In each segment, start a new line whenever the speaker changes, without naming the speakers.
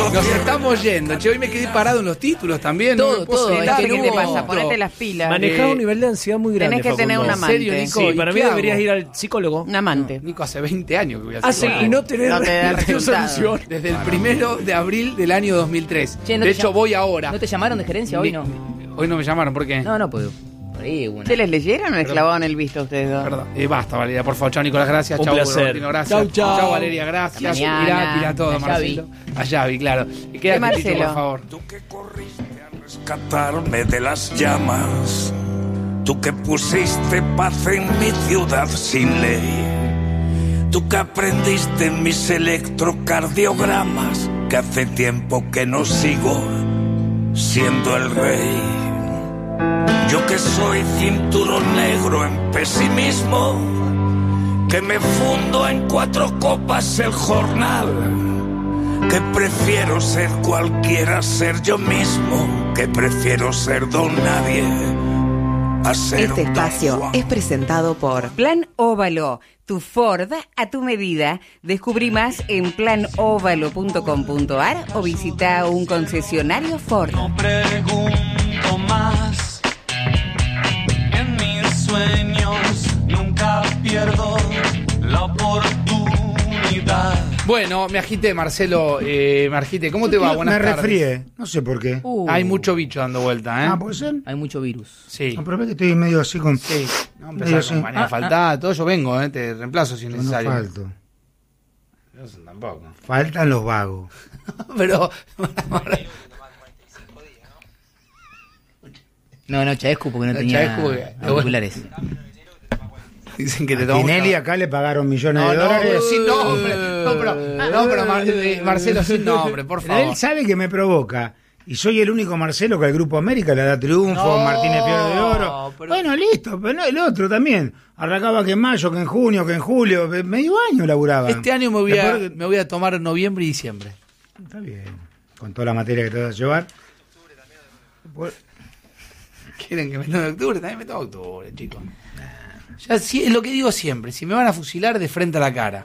Nos estamos yendo. Che, hoy me quedé parado en los títulos también.
Todo,
no me puedo
todo.
sentar,
¿Qué te
no.
pasa? Ponete las pilas.
Manejás un nivel de ansiedad muy grande,
Tenés que tener
Facundo.
un amante.
¿En serio, Nico?
Sí,
¿Y
para mí
qué
deberías
hago?
ir al psicólogo.
Un amante.
Nico, hace 20 años que voy a
Ah, sí,
hacer.
y no tenés
No te da resultado.
solución.
Desde el 1 de abril del año 2003.
Che, ¿no
de
te
hecho,
llam-
voy ahora.
¿No te llamaron de gerencia hoy, no?
Hoy no me llamaron, ¿por qué?
No, pues por ahí una.
¿Se les leyeron o les clavaban el visto a ustedes dos?
Perdón. Basta, Valeria, por favor. Chao, Nicolás, gracias.
Un
Chao,
placer.
Robertino, gracias.
Chau, chau.
Chao, Valeria, gracias.
Hasta mañana.
Tira todo,
A Xavi.
Marcelo. A Xavi, claro. Y quédate,
Marcelo?
Tito, por favor.
Tú que corriste a rescatarme de las llamas, tú que pusiste paz en mi ciudad sin ley, tú que aprendiste en mis electrocardiogramas que hace tiempo que no sigo siendo el rey. Yo que soy cinturón negro en pesimismo, que me fundo en 4 copas el jornal, que prefiero ser cualquiera, ser yo mismo, que prefiero ser don nadie a ser
Este
don
espacio
Juan.
es presentado por
Plan Óvalo, tu Ford a tu medida. Descubrí más en planovalo.com.ar o visita un concesionario Ford.
No pregunto más. En mis sueños nunca pierdo la oportunidad.
Bueno, me agité, Marcelo. Me agité. ¿Cómo te va? Buenas
Me
tardes.
resfrié, no sé por qué.
Hay mucho bicho dando vuelta, ¿eh?
Ah, ¿puede ser?
Hay mucho virus.
Sí.
No, pero ve que estoy medio así con...
Sí. No,
medio
empezar
así.
con manía faltada, todo. Yo vengo, te reemplazo si es
No
necesario.
falto.
Yo tampoco.
Faltan los vagos.
Pero...
No, Chaescu porque no tenía
Chaescu,
auriculares.
Dicen que te
A
tomo
Tinelli acá le pagaron millones de
no,
dólares.
sin nombre. No, pero Marcelo, sin nombre, por
Pero
favor.
él sabe que me provoca. Y soy el único Marcelo que al Grupo América le da triunfo,
No,
Martínez Fierro de Oro.
pero-
Bueno, listo, pero no, el otro también. Arrancaba que en mayo, que en junio, que en julio. Medio año laburaba.
Este año
Después-
me voy a tomar noviembre y diciembre.
Está bien. Con toda la materia que te vas a llevar.
¿Quieren que me tome octubre? También me tomo octubre, chicos. Ya sí, es lo que digo siempre. Si me van a fusilar, de frente a la cara.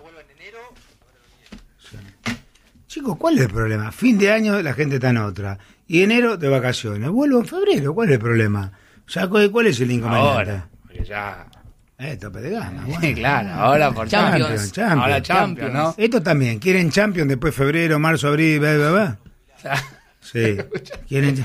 Chicos, ¿cuál es el problema? Fin de año la gente está en otra. Y enero de vacaciones. Vuelvo en febrero. ¿Cuál es el problema? O sea, ¿cuál es el inconveniente?
Ahora, porque ya...
Tope de gama. Bueno.
claro, ahora por
Champions.
Champions.
Ahora Champions, ¿no?
Esto también. ¿Quieren Champions después febrero, marzo, abril, bla, bla, bla? Sí. ¿Quieren?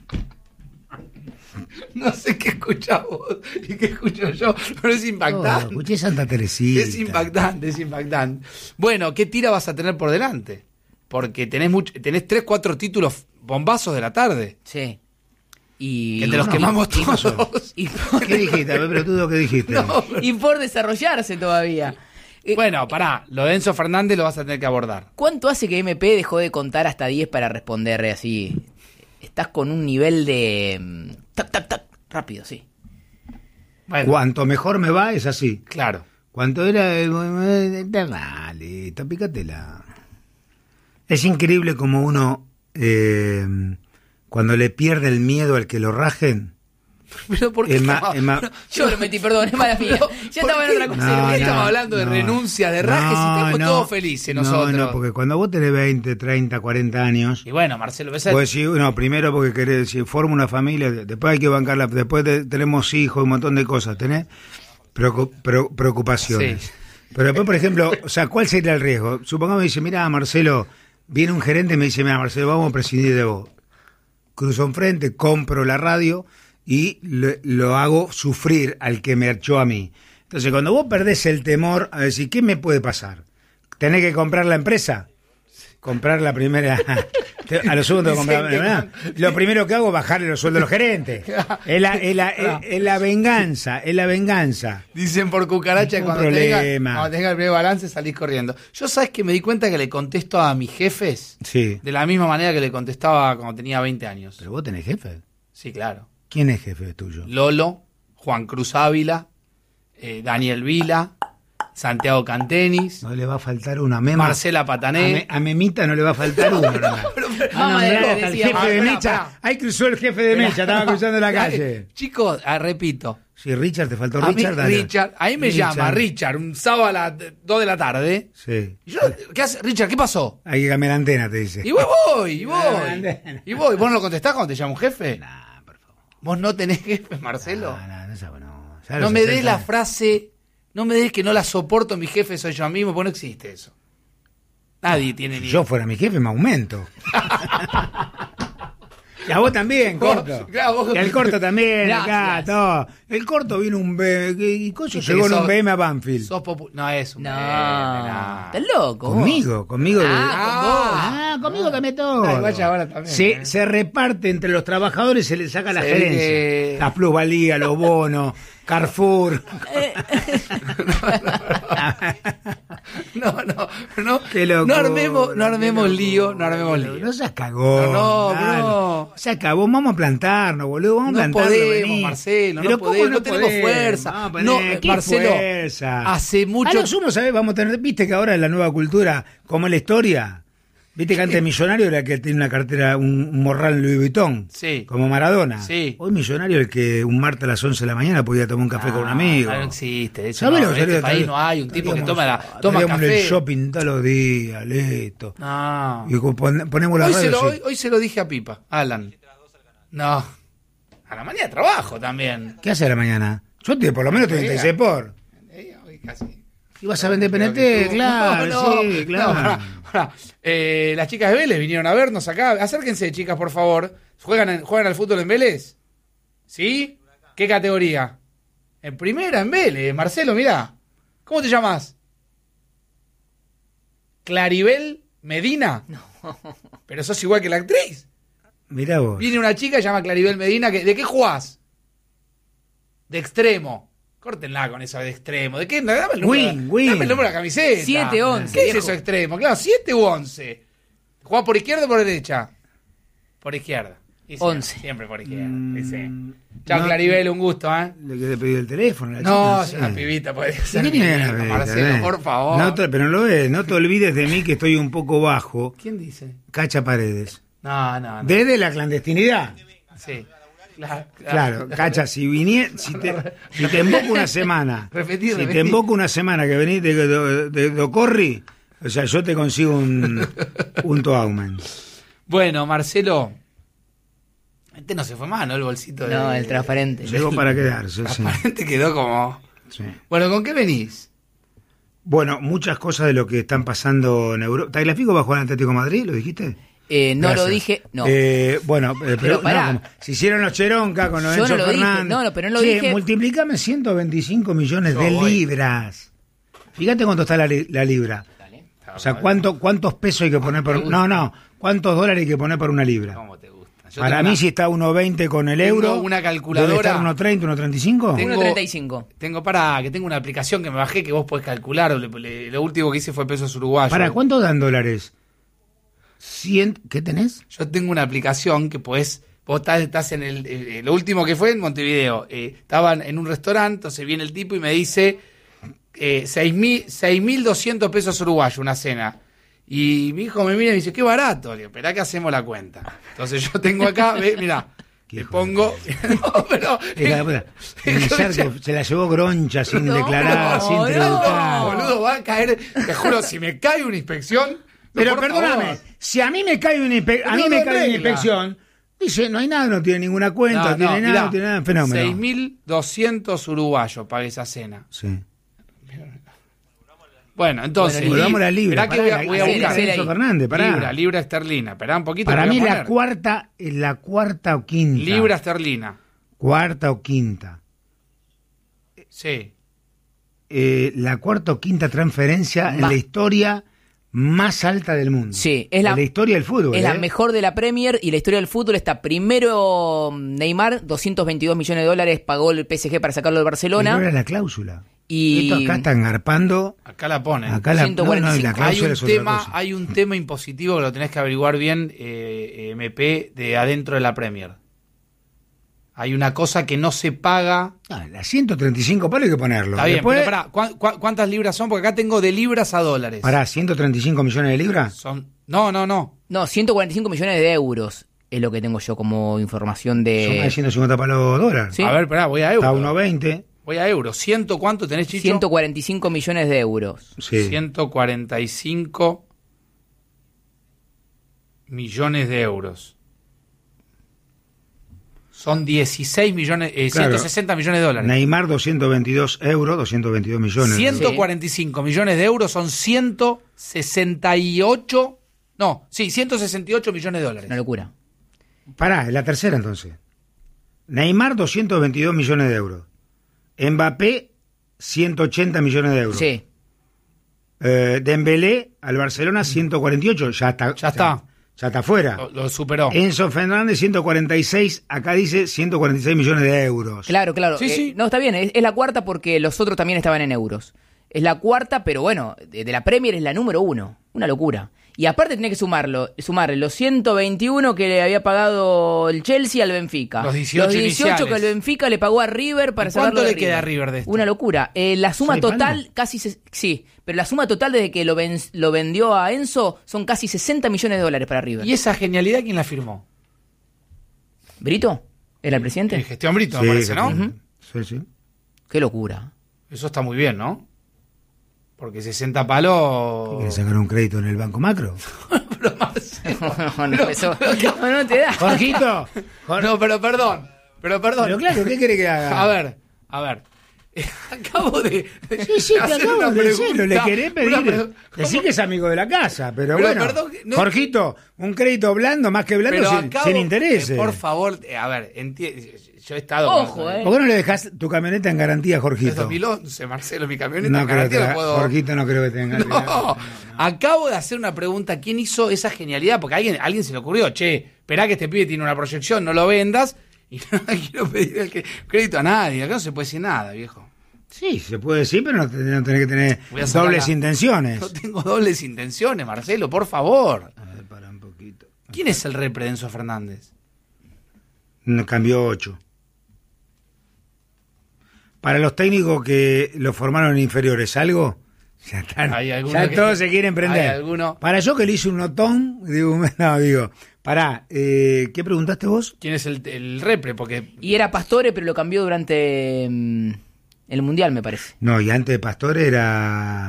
No sé qué escuchás vos y qué escucho yo, pero es impactante.
Escuché Santa Teresita.
Es impactante, es impactante. Bueno, ¿qué tira vas a tener por delante? Porque tenés 3, 4 títulos bombazos de la tarde.
Sí. Y
Que te los quemamos todos.
Y,
¿Qué dijiste? A ver, pero tú, ¿qué dijiste?
y por desarrollarse todavía.
Bueno, pará, lo de Enzo Fernández lo vas a tener que abordar.
¿Cuánto hace que MP dejó de contar hasta 10 para responder así? Estás con un nivel de... tac, tac, tac, rápido, sí.
Bueno,
Cuanto mejor me va, es así.
claro.
Cuanto era... Dale, pícatela. Es increíble como uno, cuando le pierde el miedo al que lo rajen,
Pero ¿por qué?
es más...
Yo lo metí, perdón, es mala mía. Ya estaba en otra cosa.
¿Por qué estamos hablando de renuncia, de rajes y estamos todos felices nosotros?
No, porque cuando vos tenés 20, 30, 40 años...
Y bueno, Marcelo, ves
Pues sí, no, primero porque querés, si forma una familia, después hay que bancarla, después tenemos hijos, un montón de cosas, tenés preocupaciones.
Sí.
Pero después, por ejemplo, o sea, ¿cuál sería el riesgo? Supongamos que dice, mira, Marcelo, viene un gerente y me dice, mira, Marcelo, vamos a prescindir de vos. Cruzo enfrente, compro la radio y lo hago sufrir al que me echó a mí. Entonces, cuando vos perdés el temor a decir, ¿qué me puede pasar? ¿Tenés que comprar la empresa? Comprar la primera... A lo segundo comprar, ¿verdad? Lo primero que hago es bajarle los sueldos a los gerentes. Es la venganza, es la venganza.
Dicen por cucaracha,
Ningún
cuando
problema.
tenga el primer balance salís corriendo. Yo sabes que me di cuenta que le contesto a mis jefes
Sí.
de la misma manera que le contestaba cuando tenía 20 años.
Pero vos tenés jefe.
Sí, claro.
¿Quién es jefe tuyo?
Lolo, Juan Cruz Ávila, Daniel Vila, Santiago Cantenis,
No le va a faltar una mema.
Marcela Patané.
A Memita no le va a faltar uno. No,
Mamá de
el
decía,
jefe de
pará,
Mecha.
pará.
Ahí cruzó el jefe de Mecha, estaba cruzando la calle.
Chicos, repito,
Sí, Richard, te faltó
A mí,
Richard. dale.
Richard, ahí me llama Richard, un sábado a las 2 de la tarde.
Sí.
Y yo, ¿qué hace? Richard, ¿qué pasó?
Hay que cambiar la antena, te dice.
Y voy. Y voy. ¿Vos no lo contestás cuando te llama un jefe?
Nah, por favor.
¿Vos no tenés jefe, Marcelo?
No, esa bueno.
No me des la frase, no me des que no la soporto, mi jefe soy yo mismo, porque no existe eso. Nadie tiene ni
Si yo fuera mi jefe, me aumento. Y a vos también,
Vos,
corto.
claro, vos-
Y al corto también, acá,
Gracias.
todo. El corto vino un BM. ¿Y coso
Viste
llegó
que
en un
sos-
BM a Banfield?
No es un
No,
no.
estás loco. vos.
Conmigo. Conmigo que me toca.
Ay, vaya ahora también,
Se reparte entre los trabajadores, se le saca la
Se
gerencia.
ve-
La plusvalía, los bonos, Carrefour.
No,
Qué locura,
no armemos
qué
lío,
locura,
no armemos
qué
lío.
No seas cagón.
No,
dale.
no.
Se acabó, vamos a plantarnos, boludo. Vamos a
No
plantarnos.
podemos,
vení.
Marcelo,
Pero
no
¿cómo
podemos, no tenemos
podemos?
fuerza.
Vamos a poner,
No,
¿qué
Marcelo,
fuerza?
hace mucho-
A lo sumo, ¿sabés? Vamos a tener, viste que ahora en la nueva cultura, como es la historia, viste que antes millonario era el que tiene una cartera, un morral Louis Vuitton,
Sí.
como Maradona.
Sí.
Hoy millonario el que un martes a las 11 de la mañana podía tomar un café con un amigo.
No existe. Eso
¿Sabés
no,
lo que
en este
sería?
país no hay un tipo que toma
Estaríamos en
café.
el shopping todos los días, listo.
No.
Y ponemos la
Hoy
radio. sí.
hoy se lo dije a Pipa, Alan. No. A la mañana trabajo también.
¿Qué hace a la mañana? Yo por lo menos 36 por.
Hoy casi.
¿Y vas a vender PNT? Claro,
No,
sí, claro.
no, pará. Las chicas de Vélez vinieron a vernos acá. Acérquense, chicas, por favor. ¿Juegan al fútbol en Vélez? ¿Sí? ¿Qué categoría? En primera, en Vélez. Marcelo, mirá. ¿Cómo te llamas? ¿Claribel Medina? No. Pero sos igual que la actriz.
Mirá vos.
Viene una chica, se llama Claribel Medina. ¿De qué jugás? De extremo. Córtenla con eso de extremo. ¿De qué? Dame el número,
Win.
dame el número de la camiseta.
7, 11,
¿Qué es
viejo.
eso extremo? Claro, 7 u 11. ¿Jugás por izquierda o por derecha? Por izquierda. Y sí,
11.
Siempre por izquierda. Sí, sí. Chao,
no,
Claribel, un gusto, ¿eh?
Le quedé pedir el teléfono. a la
No,
chica,
es una
sí.
pibita, puede
¿Y
ser.
qué tiene la
mi
pibita,
Marcelo, por favor.
Pero no lo es. No te olvides de mí que estoy un poco bajo.
¿Quién dice?
Cacha Paredes.
No.
Desde la clandestinidad.
Sí. Claro.
Claro, Cacha, si te emboco una semana,
Repetí.
si te emboco una semana que venís de Docorri, o sea, yo te consigo un Toaumen.
Bueno, Marcelo. Este no se fue mal, ¿no? El bolsito de...
No, el transparente.
Llegó para quedarse, sí.
Transparente quedó como...
Sí.
Bueno, ¿con qué venís?
Bueno, muchas cosas de lo que están pasando en Europa. ¿Tagliafico va a jugar en Atlético de Madrid? ¿Lo dijiste?
No
Gracias.
lo dije, no.
Bueno, pero
pará.
no, se hicieron los Cheronca con
Yo
Lorenzo
no lo dije,
Fernández.
no, pero no lo
Che,
dije.
multiplicame 125 millones
Yo
de
voy.
libras. Fíjate cuánto está la libra. O sea, ¿cuántos pesos hay que poner por... No, ¿cuántos dólares hay que poner por una libra?
¿Cómo te gusta? Yo
Para
tengo
mí, si está 1.20 con el
tengo
euro,
una calculadora.
debe estar 1.30, 1.35.
Tengo-
1.35.
tengo una aplicación que me bajé que vos podés calcular. Lo último que hice fue pesos uruguayos.
¿Para cuánto dan dólares? 100, ¿qué tenés?
Yo tengo una aplicación que podés... Vos estás en lo último que fue en Montevideo. Estaban en un restaurante, entonces viene el tipo y me dice 6.200 pesos uruguayos una cena. Y mi hijo me mira y me dice, qué barato. Le digo, esperá que hacemos la cuenta. Entonces yo tengo acá, mirá,
Qué
le
hijo
pongo... No, pero...
Hija de puta. Pensar que se la llevó Groncha sin declarar, sin tributar.
Boludo, va a caer... Te juro, si me cae una inspección...
Pero
por
perdóname,
favor.
si a mí me cae una, inspección, dice, no hay nada, no tiene ninguna cuenta, no tiene nada,
mirá,
no tiene nada, fenómeno.
6.200 uruguayos pagué esa cena.
Sí.
Bueno, entonces...
Bueno, volvamos a la libra.
Esperá que voy a
hacele,
buscar.
hacele
Lorenzo
ahí.
Fernández, pará.
Libra esterlina. Esperá un poquito.
Para
te voy
mí
a
la
poner.
cuarta o quinta.
Libra esterlina.
Cuarta o quinta.
Sí.
La cuarta o quinta transferencia en la historia más alta del mundo.
Sí, es
de la historia del fútbol.
Es la mejor de la Premier y la historia del fútbol está primero Neymar, 222 millones de dólares pagó el PSG para sacarlo de
No
Barcelona.
era la cláusula.
Y
Esto acá están garpando.
Acá la ponen.
Acá la,
145.
y la
Hay
cláusula
un,
es otra
tema,
cosa.
hay un tema impositivo que lo tenés que averiguar bien, MP, de adentro de la Premier. Hay una cosa que no se paga.
Las 135 palos hay que ponerlo.
Está bien,
Después,
pero pará, ¿cuántas libras son? Porque acá tengo de libras a dólares.
pará, 135 millones de libras.
Son, no.
no, 145 millones de euros. Es lo que tengo yo como información de...
Son más de 150 palos dólares.
Sí.
A ver, esperá, voy a
Está
euro.
1.20.
Voy a euro. ¿Ciento cuánto tenés, Chicho?
145 millones de euros.
Sí.
145 millones de euros. Son 16 millones,
Claro.
160 millones de dólares.
Neymar 222 euros, 222 millones.
145 millones de euros son 168, no, sí, 168 millones de dólares.
Una locura.
Pará, es la tercera entonces. Neymar 222 millones de euros. Mbappé 180 millones de euros.
Sí.
Dembélé al Barcelona 148, ya está.
Ya está.
Ya está fuera.
Lo superó.
Enzo Fernández 146, acá dice 146 millones de euros.
Claro, claro.
Sí, sí.
No, está bien, es la cuarta porque los otros también estaban en euros. Es la cuarta, pero bueno, de la Premier es la número 1. Una locura. Y aparte tenés que sumarle los 121 que le había pagado el Chelsea al Benfica.
Los 18
que
iniciales.
el Benfica le pagó a River para
¿Y cuánto
sacarlo de
le queda a River de esto?
Una locura. La suma
6
total
palos.
casi... sí, pero la suma total desde que lo vendió a Enzo son casi 60 millones de dólares para River.
¿Y esa genialidad quién la firmó?
¿Brito? ¿Era el presidente?
Gestión Brito,
Sí,
me parece, ¿no?
Ujú. Sí, sí.
Qué locura.
Eso está muy bien, ¿no? Porque 60 palos...
¿Quieres sacar un crédito en el Banco Macro?
Pero Marcelo,
No, eso no te da.
Jorgito.
no, pero perdón.
Pero claro, ¿qué quiere que haga?
A ver. Acabo de...
Sí, te
hacer
acabo
una
de decirlo,
pregunta,
le querés pedir.
una pre-
Decir que es amigo de la casa, pero
Pero
bueno.
perdón, no-
Jorgito, un crédito blando, más que blando,
Pero
sin,
acabo,
sin intereses.
por favor, a ver, yo he estado...
Ojo,
¿Por qué no le dejas tu camioneta en garantía,
Es
Jorgito?
2011, Marcelo, mi camioneta
No
en
creo que
garantía la puedo...
Jorgito no creo que tenga.
No, acabo de hacer una pregunta. ¿Quién hizo esa genialidad? Porque a alguien se le ocurrió, che, esperá que este pibe tiene una proyección, no lo vendas. Y no quiero pedir crédito a nadie. Acá no se puede decir nada, viejo.
Sí, se puede decir, pero no tenés que tener
Voy a sacar
dobles intenciones.
No tengo dobles intenciones, Marcelo, por favor.
A ver, para un poquito.
¿Quién es el repre de Enzo Fernández?
No, cambió 8. Para los técnicos que lo formaron en inferiores, ¿algo? Ya están.
Hay alguno
Ya
que-
todos se quieren prender.
hay alguno-
Para yo que le hice un notón, digo, pará, ¿qué preguntaste vos?
¿Quién es el repre? Porque
Y era Pastore, pero lo cambió durante el Mundial, me parece.
No, y antes de Pastor era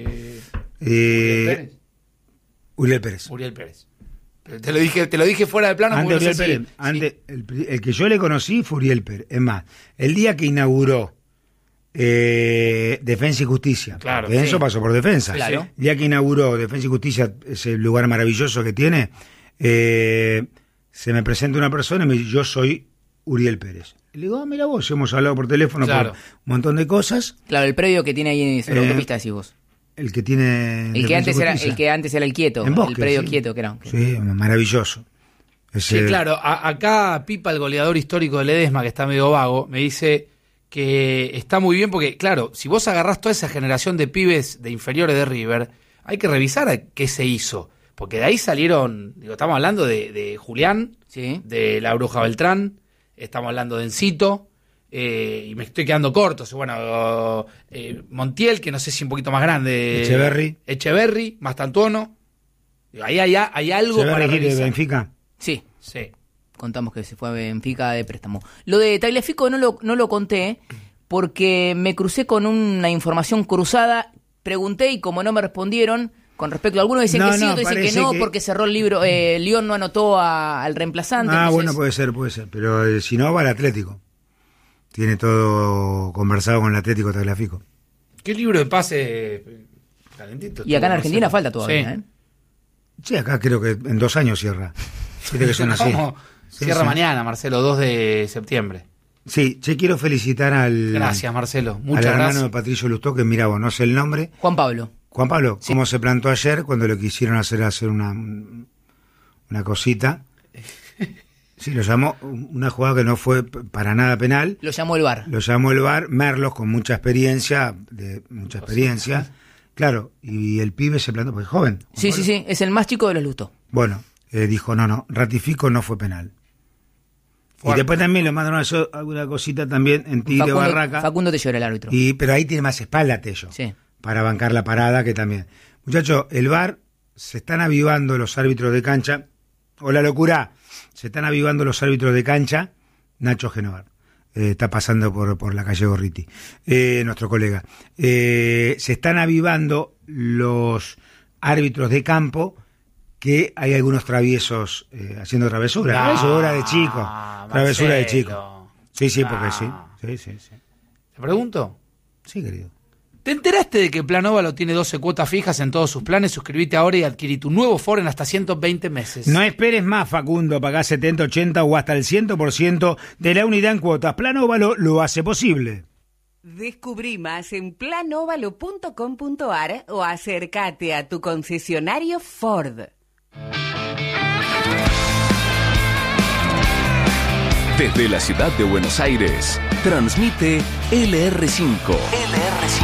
Uriel Pérez.
Uriel Pérez. Pero te lo dije fuera de plano.
Antes
porque
Uriel
no sé si-
Pérez. Antes, el que yo le conocí fue Uriel Pérez. Es más, el día que inauguró Defensa y Justicia,
Claro,
porque Enzo
sí.
pasó por Defensa.
Claro.
El día que inauguró Defensa y Justicia, ese lugar maravilloso que tiene, se me presenta una persona y me dice, yo soy Uriel Pérez. Y le digo, mira vos, hemos hablado por teléfono
Claro.
por un montón de cosas.
Claro, el predio que tiene ahí sobre la autopista, decís vos.
El que tiene...
El
Defensa
que
y
antes era
Justicia.
el quieto,
En Bosque,
el predio
sí.
quieto que era.
Sí, maravilloso.
Sí,
Ese-
claro. Acá Pipa, el goleador histórico de Ledesma, que está medio vago, me dice que está muy bien porque, claro, si vos agarrás toda esa generación de pibes de inferiores de River, hay que revisar a qué se hizo. Porque de ahí salieron, digo, estamos hablando de Julián,
Sí.
de la Bruja Beltrán, estamos hablando de Encito, y me estoy quedando corto. Bueno, Montiel, que no sé si un poquito más grande. Echeverry, Mastantuono. Digo, ahí hay algo
¿Se va a
para
elegir de
revisar.
Benfica?
Sí,
Sí.
contamos que se fue a Benfica de préstamo. Lo de Tagliafico no lo conté porque me crucé con una información cruzada, pregunté y como no me respondieron, con respecto a algunos dicen
No,
que sí,
no,
otros dicen que
parece
no,
que-
porque cerró el libro, Lyon no anotó al reemplazante.
Ah,
entonces-
bueno, puede ser. Pero si no, va al Atlético. Tiene todo conversado con el Atlético Tagliafico.
¿Qué libro de pase calentito?
Y acá en
tuvo,
Argentina
Marcelo?
falta todavía,
Sí.
¿eh?
Sí, acá creo que en 2 años cierra. Viste que son así.
¿Cómo?
Sí,
Cierra
sí.
mañana, Marcelo, 2 de septiembre.
Sí, che, quiero felicitar al,
Gracias, Marcelo.
al
Muchas
hermano
gracias.
de Patricio Lustó, que mira vos, no sé el nombre.
Juan Pablo.
Juan Pablo,
Sí.
cómo se plantó ayer cuando le quisieron hacer una cosita. Sí, lo llamó una jugada que no fue para nada penal.
Lo llamó el VAR.
Lo llamó el VAR, Merlos con mucha experiencia, Claro, y el pibe se plantó, pues joven.
Sí, es el más chico de los Lustó.
Bueno, dijo, no, ratifico, no fue penal.
Fuerte.
Y después también le mandaron alguna cosita también en Tigre Barraca.
Facundo Tellora, el árbitro.
Pero ahí tiene más espalda Tello,
Sí.
para bancar la parada que también. Muchachos, el VAR, se están avivando los árbitros de cancha. O la locura, se están avivando los árbitros de cancha. Nacho Genovar está pasando por la calle Gorriti, nuestro colega. Se están avivando los árbitros de campo, que hay algunos traviesos haciendo travesura. Travesura de chico. Travesura de chico. Sí, porque sí. Sí.
¿Te pregunto?
Sí, querido.
¿Te enteraste de que Plan Óvalo tiene 12 cuotas fijas en todos sus planes? Suscribite ahora y adquirí tu nuevo Ford en hasta 120 meses.
No esperes más, Facundo. Pagá 70, 80 o hasta el 100% de la unidad en cuotas. Plan Óvalo lo hace posible.
Descubrí más en planovalo.com.ar o acércate a tu concesionario Ford.
Desde la ciudad de Buenos Aires, transmite LR5.